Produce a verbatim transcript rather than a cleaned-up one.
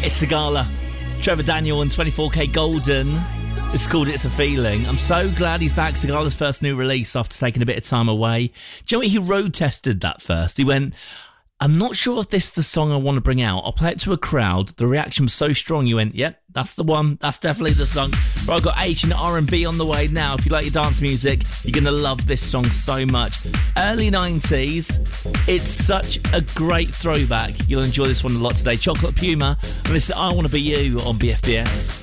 It's Sigala, Trevor Daniel and twenty-four K Golden. It's called It's a Feeling. I'm so glad he's back. Sigala's first new release after taking a bit of time away. Do you know what? He road tested that first. He went, I'm not sure if this is the song I want to bring out. I'll play it to a crowd. The reaction was so strong. You went, yep, that's the one. That's definitely the song. Right, I've got H and R and B on the way now. If you like your dance music, you're going to love this song so much. Early nineties. It's such a great throwback. You'll enjoy this one a lot today. Chocolate Puma. And this is I Want to Be You on B F B S.